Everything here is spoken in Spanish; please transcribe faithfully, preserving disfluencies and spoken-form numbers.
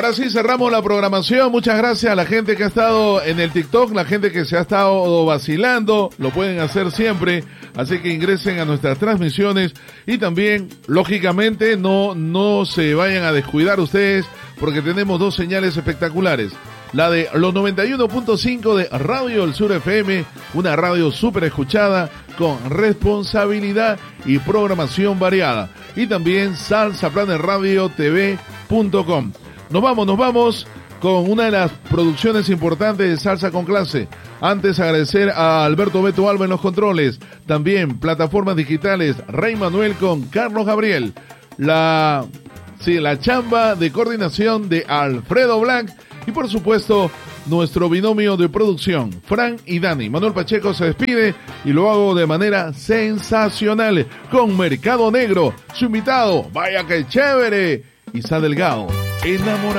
Ahora sí, cerramos la programación. Muchas gracias a la gente que ha estado en el TikTok, la gente que se ha estado vacilando, lo pueden hacer siempre, así que ingresen a nuestras transmisiones y también, lógicamente, no, no se vayan a descuidar ustedes porque tenemos dos señales espectaculares. La de los noventa y uno punto cinco de Radio El Sur F M, una radio súper escuchada con responsabilidad y programación variada. Y también Salsa Planet Radio T V punto com. Nos vamos, nos vamos con una de las producciones importantes de Salsa con Clase. Antes agradecer a Alberto Beto Alba en los controles. También plataformas digitales, Rey Manuel con Carlos Gabriel. La, sí, la chamba de coordinación de Alfredo Black. Y por supuesto, nuestro binomio de producción, Fran y Dani. Manuel Pacheco se despide y lo hago de manera sensacional con Mercado Negro. Su invitado, vaya que chévere, Isa Delgado, enamorado.